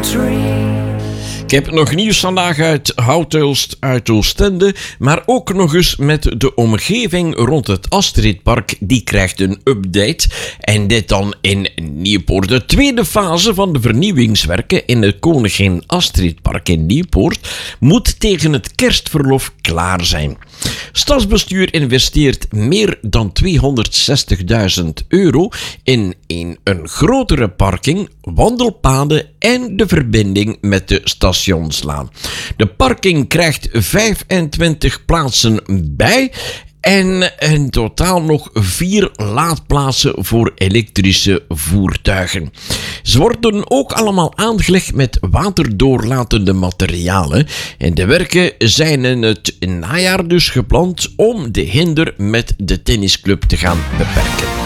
Ik heb nog nieuws vandaag uit Houthulst, uit Oostende, maar ook nog eens met de omgeving rond het Astridpark. Die krijgt een update. En dit dan in Nieuwpoort. De tweede fase van de vernieuwingswerken in het Koningin Astridpark in Nieuwpoort moet tegen het kerstverlof klaar zijn. Stadsbestuur investeert meer dan €260.000 in een grotere parking, wandelpaden en de verbinding met de Stationslaan. De parking krijgt 25 plaatsen bij en in totaal nog 4 laadplaatsen voor elektrische voertuigen. Ze worden ook allemaal aangelegd met waterdoorlatende materialen. En de werken zijn in het najaar dus gepland om de hinder met de tennisclub te gaan beperken.